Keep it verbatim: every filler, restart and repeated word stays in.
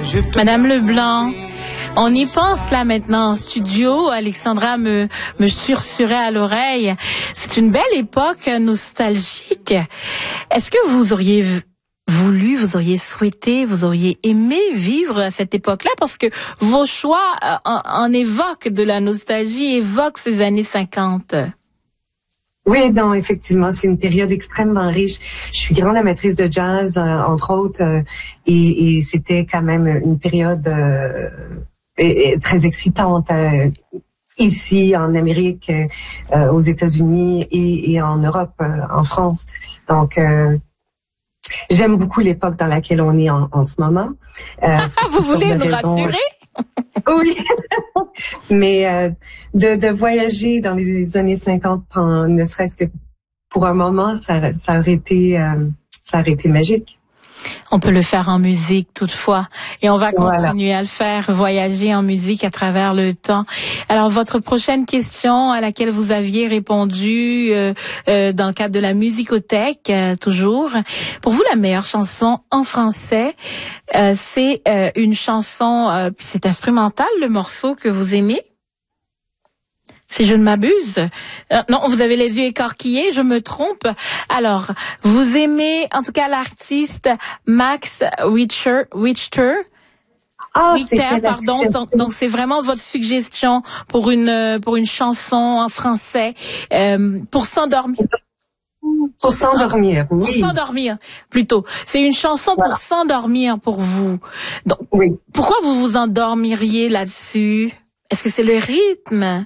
Madame Leblanc, on y pense là maintenant en studio. Alexandra me, me susurrait à l'oreille. C'est une belle époque nostalgique. Est-ce que vous auriez voulu, vous auriez souhaité, vous auriez aimé vivre à cette époque-là? Parce que vos choix en, en évoquent de la nostalgie, évoquent ces années cinquante. Oui, non, effectivement, c'est une période extrêmement riche. Je suis grande amatrice de jazz, euh, entre autres, euh, et, et c'était quand même une période euh, et, très excitante euh, ici en Amérique, euh, aux États-Unis et, et en Europe, euh, en France. Donc, euh, j'aime beaucoup l'époque dans laquelle on est en, en ce moment. Euh, Vous voulez me rassurer? Oui, mais euh, de, de voyager dans les années cinquante, ne serait-ce que pour un moment, ça, ça aurait été, euh, ça aurait été magique. On peut le faire en musique toutefois, et on va continuer voilà. à le faire, voyager en musique à travers le temps. Alors, votre prochaine question à laquelle vous aviez répondu euh, euh, dans le cadre de la musicothèque, euh, toujours. Pour vous, la meilleure chanson en français, euh, c'est euh, une chanson, euh, c'est instrumental, le morceau que vous aimez? Si je ne m'abuse. Euh, non, vous avez les yeux écarquillés, je me trompe. Alors, vous aimez, en tout cas, l'artiste Max Richter, Richter. Ah, Richter, pardon. Donc, donc, c'est vraiment votre suggestion pour une pour une chanson en français euh, pour s'endormir. Pour s'endormir, oui. Pour s'endormir, plutôt. C'est une chanson voilà. pour s'endormir pour vous. Donc, oui. Pourquoi vous vous endormiriez là-dessus? Est-ce que c'est le rythme?